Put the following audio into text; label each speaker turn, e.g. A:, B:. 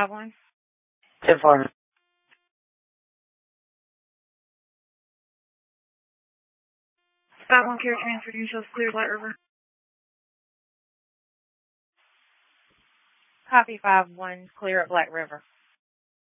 A: 1.
B: 10-4.
A: Spot 1 carrier transferred, usual clear Black River.
C: Copy 5-1, clear at Black River.